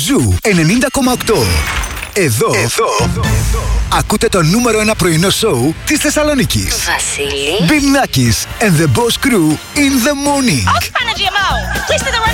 Ζου 90,8. Εδώ ακούτε το νούμερο 1 πρωινό σοου της Θεσσαλονίκης. Βασίλη. Bill Nackis and the Boss Crew in the morning. Please do the